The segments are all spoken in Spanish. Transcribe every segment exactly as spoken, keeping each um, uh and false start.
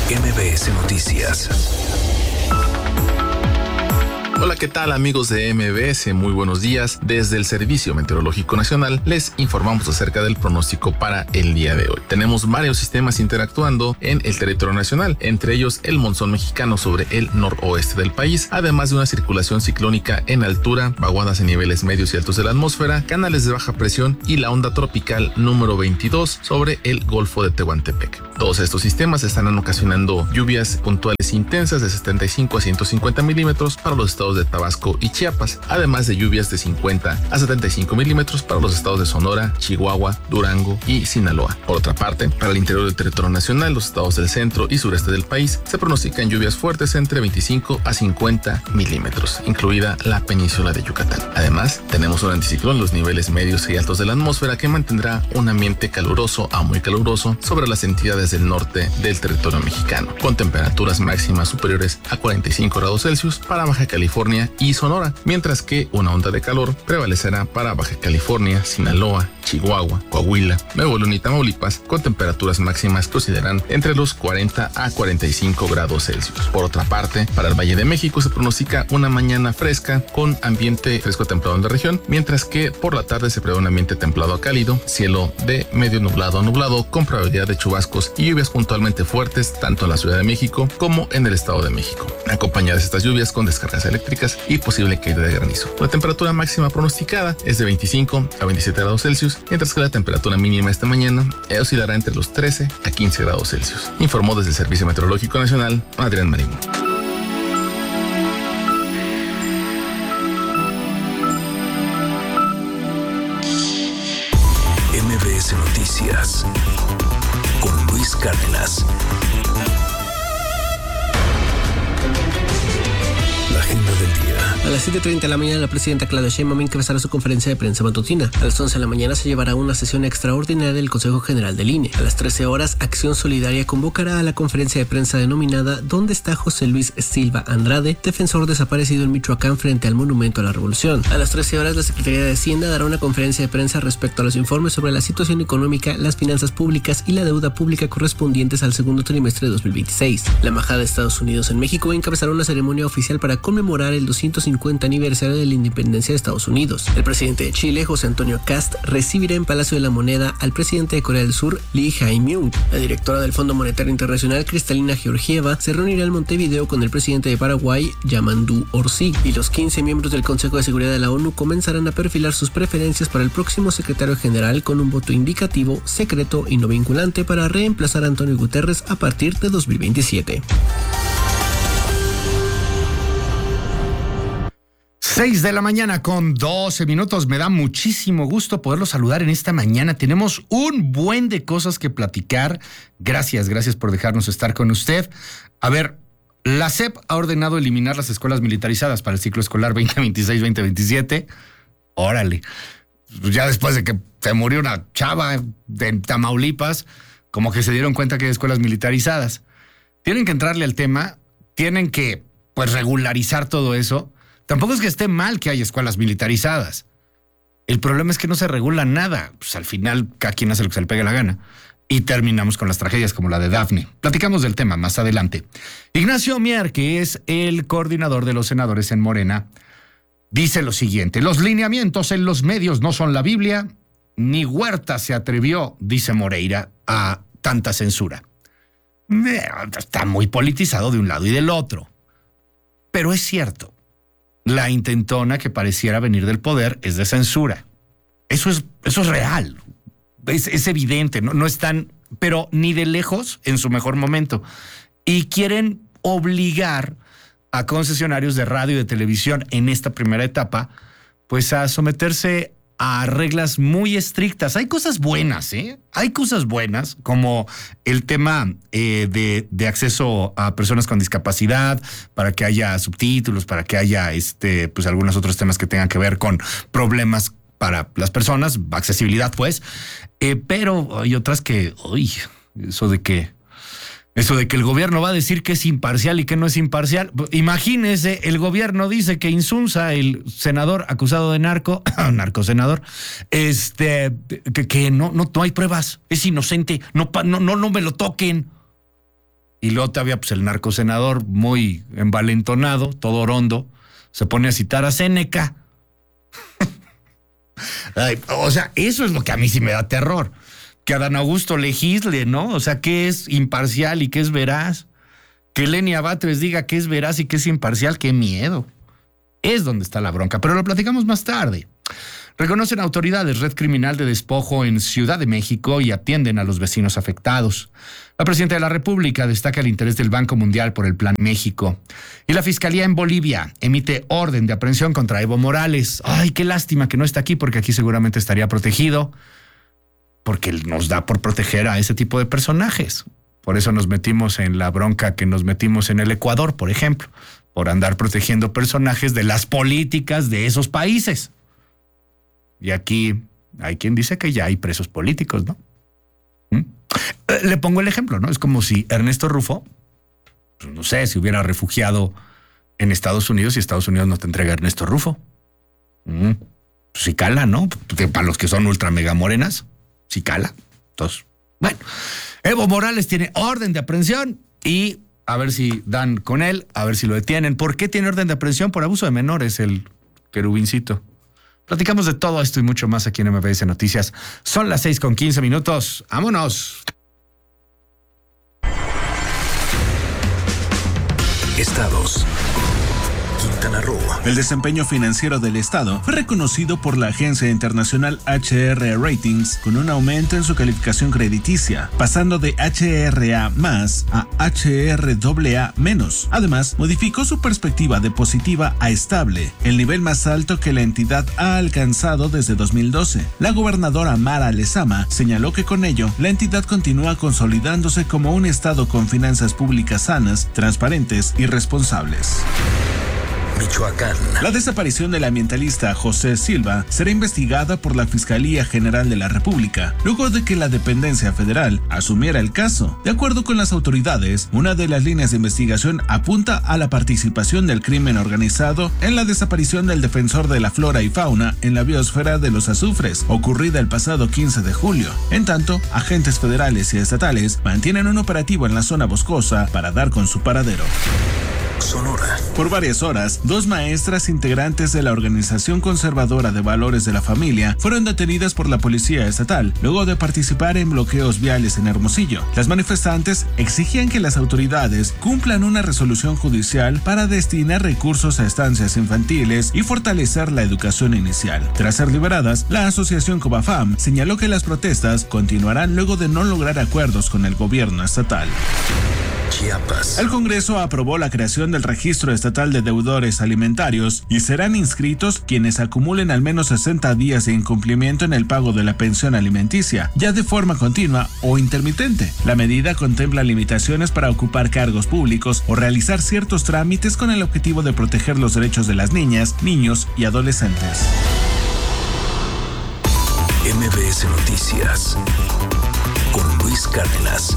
M B S Noticias. Hola, ¿qué tal amigos de M B S? Muy buenos días. Desde el Servicio Meteorológico Nacional les informamos acerca del pronóstico para el día de hoy. Tenemos varios sistemas interactuando en el territorio nacional, entre ellos el monzón mexicano sobre el noroeste del país, además de una circulación ciclónica en altura, vaguadas en niveles medios y altos de la atmósfera, canales de baja presión y la onda tropical número veintidós sobre el Golfo de Tehuantepec. Todos estos sistemas estarán ocasionando lluvias puntuales intensas de setenta y cinco a ciento cincuenta milímetros para los estados de Tabasco y Chiapas, además de lluvias de cincuenta a setenta y cinco milímetros para los estados de Sonora, Chihuahua, Durango y Sinaloa. Por otra parte, para el interior del territorio nacional, los estados del centro y sureste del país, se pronostican lluvias fuertes entre veinticinco a cincuenta milímetros, incluida la península de Yucatán. Además, tenemos un anticiclón en los niveles medios y altos de la atmósfera que mantendrá un ambiente caluroso a muy caluroso sobre las entidades del norte del territorio mexicano, con temperaturas máximas superiores a cuarenta y cinco grados Celsius para Baja California y Sonora, mientras que una onda de calor prevalecerá para Baja California, Sinaloa, Chihuahua, Coahuila, Nuevo León y Tamaulipas, con temperaturas máximas que oscilarán entre los cuarenta a cuarenta y cinco grados Celsius. Por otra parte, para el Valle de México se pronostica una mañana fresca con ambiente fresco templado en la región, mientras que por la tarde se prevé un ambiente templado a cálido, cielo de medio nublado a nublado, con probabilidad de chubascos y lluvias puntualmente fuertes tanto en la Ciudad de México como en el Estado de México, acompañadas estas lluvias con descargas eléctricas y posible caída de granizo. La temperatura máxima pronosticada es de veinticinco a veintisiete grados Celsius, mientras que la temperatura mínima esta mañana oscilará entre los trece a quince grados Celsius. Informó desde el Servicio Meteorológico Nacional Adrián Marín. M B S Noticias con Luis Cárdenas. La agenda del día. A las siete treinta de la mañana, la presidenta Claudia Sheinbaum encabezará su conferencia de prensa matutina. A las once de la mañana se llevará una sesión extraordinaria del Consejo General del I N E. A las trece horas, Acción Solidaria convocará a la conferencia de prensa denominada ¿Dónde está José Luis Silva Andrade, defensor desaparecido en Michoacán frente al Monumento a la Revolución? A las trece horas, la Secretaría de Hacienda dará una conferencia de prensa respecto a los informes sobre la situación económica, las finanzas públicas y la deuda pública correspondientes al segundo trimestre de dos mil veintiséis. La Embajada de Estados Unidos en México encabezará una ceremonia oficial para conmemorar el doscientos cincuenta aniversario de la independencia de Estados Unidos. El presidente de Chile, José Antonio Kast, recibirá en Palacio de la Moneda al presidente de Corea del Sur, Lee Jae-myung. La directora del Fondo Monetario Internacional, Cristalina Georgieva, se reunirá en Montevideo con el presidente de Paraguay, Yamandu Orsi, y los quince miembros del Consejo de Seguridad de la ONU comenzarán a perfilar sus preferencias para el próximo secretario general con un voto indicativo, secreto y no vinculante para reemplazar a Antonio Guterres a partir de dos mil veintisiete. seis de la mañana con doce minutos. Me da muchísimo gusto poderlo saludar en esta mañana. Tenemos un buen de cosas que platicar. Gracias, gracias por dejarnos estar con usted. A ver, la S E P ha ordenado eliminar las escuelas militarizadas para el ciclo escolar veinte veintiséis veinte veintisiete. Órale. Ya después de que se murió una chava de Tamaulipas, como que se dieron cuenta que hay escuelas militarizadas. Tienen que entrarle al tema, tienen que, pues, regularizar todo eso. Tampoco es que esté mal que haya escuelas militarizadas. El problema es que no se regula nada. Pues al final, cada quien hace lo que se le pegue la gana. Y terminamos con las tragedias como la de Dafne. Platicamos del tema más adelante. Ignacio Mier, que es el coordinador de los senadores en Morena, dice lo siguiente: los lineamientos en los medios no son la Biblia, ni Huerta se atrevió, dice Moreira, a tanta censura. Está muy politizado de un lado y del otro. Pero es cierto. La intentona que pareciera venir del poder es de censura. Eso es, eso es real. Es, es evidente. No, no están, pero ni de lejos en su mejor momento. Y quieren obligar a concesionarios de radio y de televisión en esta primera etapa, pues a someterse a reglas muy estrictas. Hay cosas buenas, ¿eh? Hay cosas buenas, como el tema eh, de, de acceso a personas con discapacidad, para que haya subtítulos, para que haya este, pues algunos otros temas que tengan que ver con problemas para las personas, accesibilidad, pues. Eh, pero hay otras que, uy, eso de que Eso de que el gobierno va a decir que es imparcial y que no es imparcial. Imagínese, el gobierno dice que Insunza, el senador acusado de narco, narcosenador, este, que, que no, no, no hay pruebas, es inocente, no, no, no, no me lo toquen. Y luego todavía pues el narcosenador muy envalentonado, todo orondo, se pone a citar a Séneca. Ay, o sea, eso es lo que a mí sí me da terror. Que Adán Augusto legisle, ¿no? O sea, que es imparcial y que es veraz. Que Lenia Batres diga que es veraz y que es imparcial, qué miedo. Es donde está la bronca, pero lo platicamos más tarde. Reconocen autoridades red criminal de despojo en Ciudad de México y atienden a los vecinos afectados. La presidenta de la República destaca el interés del Banco Mundial por el Plan México. Y la Fiscalía en Bolivia emite orden de aprehensión contra Evo Morales. Ay, qué lástima que no está aquí, porque aquí seguramente estaría protegido, porque nos da por proteger a ese tipo de personajes. Por eso nos metimos en la bronca que nos metimos en el Ecuador, por ejemplo, por andar protegiendo personajes de las políticas de esos países. Y aquí hay quien dice que ya hay presos políticos, ¿no? ¿Mm? Le pongo el ejemplo, ¿no? Es como si Ernesto Rufo, pues no sé, si hubiera refugiado en Estados Unidos y Estados Unidos no te entrega a Ernesto Rufo. ¿Mm? Pues sí cala, ¿no? Para los que son ultra mega morenas, sí cala. Entonces, bueno, Evo Morales tiene orden de aprehensión y a ver si dan con él, a ver si lo detienen. ¿Por qué tiene orden de aprehensión? Por abuso de menores, el querubincito. Platicamos de todo esto y mucho más aquí en M B S Noticias. Son las seis con quince minutos. ¡Vámonos! Estados. Quintana Roo. El desempeño financiero del Estado fue reconocido por la agencia internacional H R Ratings con un aumento en su calificación crediticia, pasando de H R A más a H R A A menos. Además, modificó su perspectiva de positiva a estable, el nivel más alto que la entidad ha alcanzado desde dos mil doce. La gobernadora Mara Lezama señaló que con ello, la entidad continúa consolidándose como un Estado con finanzas públicas sanas, transparentes y responsables. Michoacán. La desaparición del ambientalista José Silva será investigada por la Fiscalía General de la República, luego de que la dependencia federal asumiera el caso. De acuerdo con las autoridades, una de las líneas de investigación apunta a la participación del crimen organizado en la desaparición del defensor de la flora y fauna en la biosfera de los azufres, ocurrida el pasado quince de julio. En tanto, agentes federales y estatales mantienen un operativo en la zona boscosa para dar con su paradero. Sonora. Por varias horas, dos maestras integrantes de la Organización Conservadora de Valores de la Familia fueron detenidas por la Policía Estatal luego de participar en bloqueos viales en Hermosillo. Las manifestantes exigían que las autoridades cumplan una resolución judicial para destinar recursos a estancias infantiles y fortalecer la educación inicial. Tras ser liberadas, la asociación Cobafam señaló que las protestas continuarán luego de no lograr acuerdos con el gobierno estatal. Chiapas. El Congreso aprobó la creación del Registro Estatal de Deudores Alimentarios y serán inscritos quienes acumulen al menos sesenta días de incumplimiento en el pago de la pensión alimenticia, ya de forma continua o intermitente. La medida contempla limitaciones para ocupar cargos públicos o realizar ciertos trámites con el objetivo de proteger los derechos de las niñas, niños y adolescentes. M B S Noticias con Luis Cárdenas.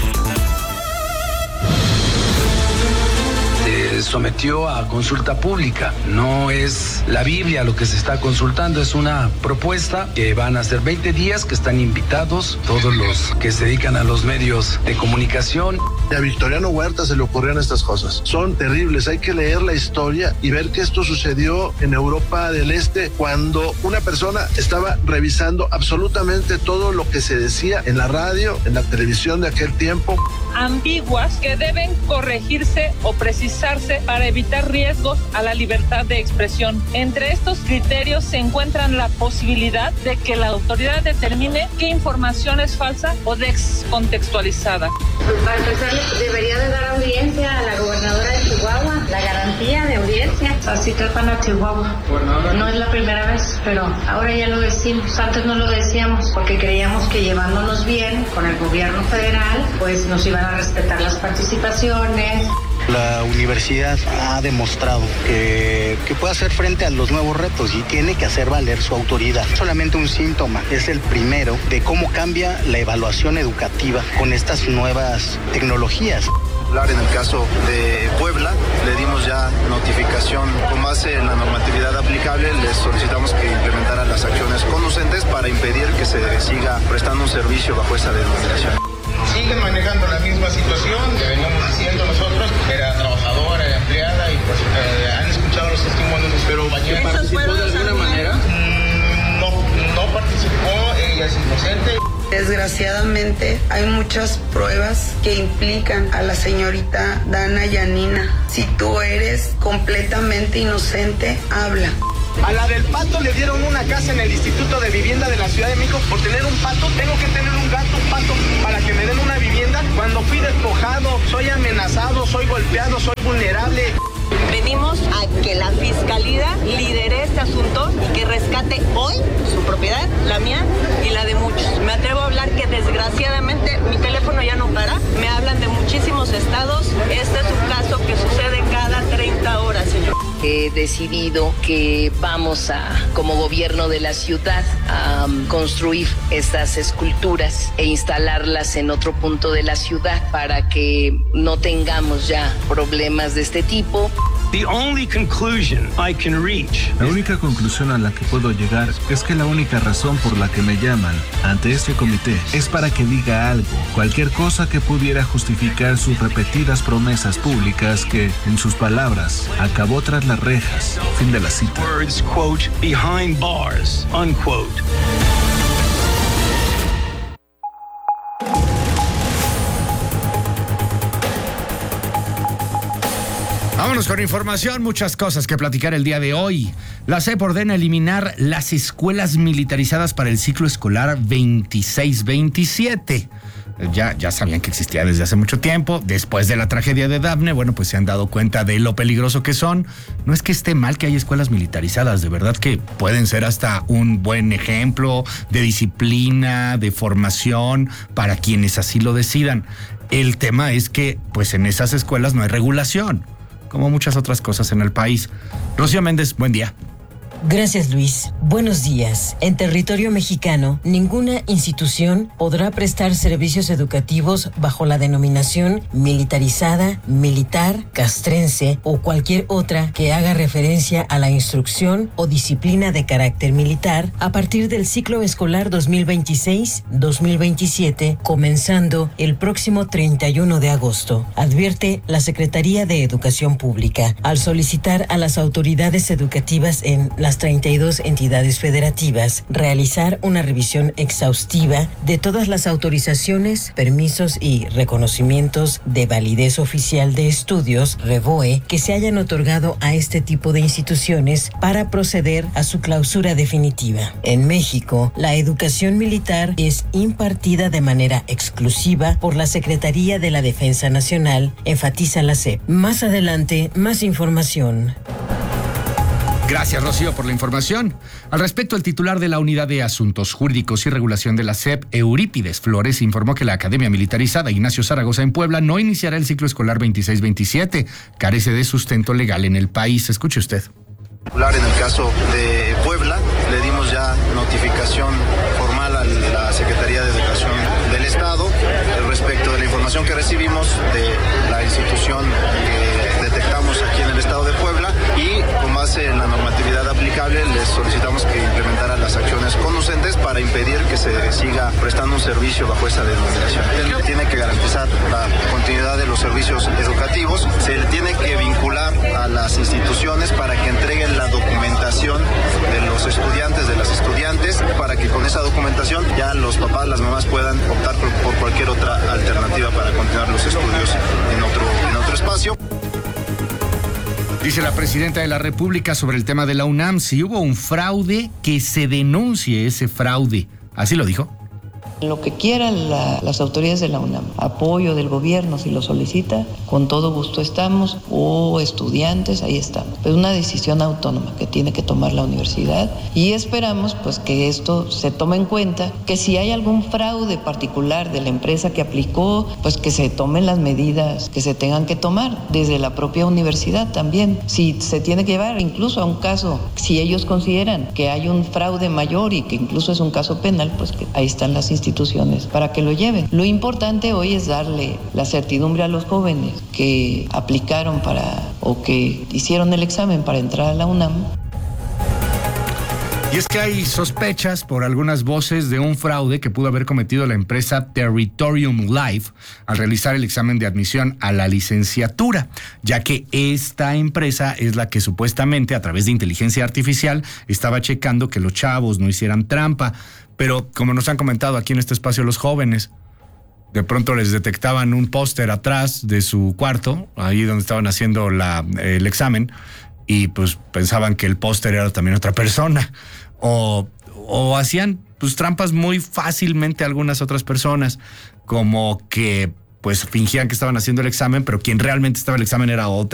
Se sometió a consulta pública. No es la Biblia lo que se está consultando, es una propuesta que van a ser veinte días, que están invitados todos los que se dedican a los medios de comunicación. A Victoriano Huerta se le ocurrieron estas cosas. Son terribles, hay que leer la historia y ver que esto sucedió en Europa del Este cuando una persona estaba revisando absolutamente todo lo que se decía en la radio, en la televisión de aquel tiempo. Ambiguas que deben corregirse o precisarse para evitar riesgos a la libertad de expresión. Entre estos criterios se encuentran la posibilidad de que la autoridad determine qué información es falsa o descontextualizada. Pues para empezar, debería de dar audiencia a la gobernadora de Chihuahua, la garantía de audiencia. Así tratan a Chihuahua. No es la primera vez, pero ahora ya lo decimos. Antes no lo decíamos porque creíamos que llevándonos bien con el gobierno federal, pues nos iban a respetar las participaciones. La universidad ha demostrado que, que puede hacer frente a los nuevos retos y tiene que hacer valer su autoridad. Solamente un síntoma, es el primero de cómo cambia la evaluación educativa con estas nuevas tecnologías. En el caso de Puebla, le dimos ya notificación con base en la normatividad aplicable. Les solicitamos que implementaran las acciones conducentes para impedir que se siga prestando un servicio bajo esa denominación. Siguen manejando la misma situación, debemos ¿Participó de alguna manera? Mm, no, no participó, ella es inocente. Desgraciadamente hay muchas pruebas que implican a la señorita Dana Yanina. Si tú eres completamente inocente, habla. A la del pato le dieron una casa en el Instituto de Vivienda de la Ciudad de México por tener un pato. Tengo que tener un gato, un pato, para que me den una vivienda. Cuando fui despojado, soy amenazado, soy golpeado, soy vulnerable. Venimos a que la fiscalía lidere este asunto y que rescate hoy su propiedad, la mía y la de muchos. Me atrevo a hablar que desgraciadamente mi teléfono ya no para. Me hablan de muchísimos estados. Este es un caso que sucede cada treinta horas, señor. He decidido que vamos a, como gobierno de la ciudad, a um, construir estas esculturas e instalarlas en otro punto de la ciudad para que no tengamos ya problemas de este tipo. The only conclusion I can reach. La única conclusión a la que puedo llegar es que la única razón por la que me llaman ante este comité es para que diga algo, cualquier cosa que pudiera justificar sus repetidas promesas públicas que, en sus palabras, acabó tras las rejas. Fin de la cita. Words, quote, behind bars, unquote. Vámonos con información, muchas cosas que platicar el día de hoy. La S E P ordena eliminar las escuelas militarizadas para el ciclo escolar veintiséis veintisiete. Ya, ya sabían que existía desde hace mucho tiempo. Después de la tragedia de Dafne, bueno, pues se han dado cuenta de lo peligroso que son. No es que esté mal que haya escuelas militarizadas, de verdad que pueden ser hasta un buen ejemplo de disciplina, de formación para quienes así lo decidan. El tema es que, pues en esas escuelas no hay regulación, como muchas otras cosas en el país. Rocío Méndez, buen día. Gracias, Luis. Buenos días. En territorio mexicano, ninguna institución podrá prestar servicios educativos bajo la denominación militarizada, militar, castrense o cualquier otra que haga referencia a la instrucción o disciplina de carácter militar a partir del ciclo escolar dos mil veintiséis dos mil veintisiete, comenzando el próximo treinta y uno de agosto, advierte la Secretaría de Educación Pública al solicitar a las autoridades educativas en la las treinta y dos entidades federativas realizar una revisión exhaustiva de todas las autorizaciones, permisos y reconocimientos de validez oficial de estudios, REVOE, que se hayan otorgado a este tipo de instituciones para proceder a su clausura definitiva. En México, la educación militar es impartida de manera exclusiva por la Secretaría de la Defensa Nacional, enfatiza la S E P. Más adelante, más información. Gracias, Rocío, por la información. Al respecto, el titular de la Unidad de Asuntos Jurídicos y Regulación de la S E P, Eurípides Flores, informó que la Academia Militarizada Ignacio Zaragoza en Puebla no iniciará el ciclo escolar veintiséis veintisiete. Carece de sustento legal en el país. Escuche usted. En el caso de Puebla, le dimos ya notificación formal a la Secretaría de Educación del Estado respecto de la información que recibimos de la institución que detectamos aquí en el Estado de Puebla y con base en la normatividad aplicable les solicitamos que implementara las acciones conducentes para impedir que se siga prestando un servicio bajo esa denominación. Él tiene que garantizar la continuidad de los servicios educativos, se le tiene que vincular a las instituciones para que entreguen la documentación de los estudiantes, de las estudiantes, para que con esa documentación ya los papás, las mamás puedan optar por, por cualquier otra alternativa para continuar los estudios en otro, en otro espacio. Dice la presidenta de la República sobre el tema de la UNAM, si hubo un fraude, que se denuncie ese fraude. Así lo dijo. Lo que quieran la, las autoridades de la UNAM, apoyo del gobierno si lo solicita, con todo gusto estamos, o estudiantes, ahí estamos. Es una decisión autónoma que tiene que tomar la universidad y esperamos pues que esto se tome en cuenta, que si hay algún fraude particular de la empresa que aplicó, pues que se tomen las medidas que se tengan que tomar desde la propia universidad también. Si se tiene que llevar incluso a un caso, si ellos consideran que hay un fraude mayor y que incluso es un caso penal, pues que ahí están las instituciones para que lo lleven. Lo importante hoy es darle la certidumbre a los jóvenes que aplicaron para o que hicieron el examen para entrar a la UNAM. Y es que hay sospechas por algunas voces de un fraude que pudo haber cometido la empresa Territorium Life al realizar el examen de admisión a la licenciatura, ya que esta empresa es la que supuestamente a través de inteligencia artificial estaba checando que los chavos no hicieran trampa. Pero como nos han comentado aquí en este espacio los jóvenes, de pronto les detectaban un póster atrás de su cuarto, ahí donde estaban haciendo la, el examen, y pues pensaban que el póster era también otra persona. O, o hacían pues trampas muy fácilmente algunas otras personas, como que pues fingían que estaban haciendo el examen, pero quien realmente estaba en el examen era otra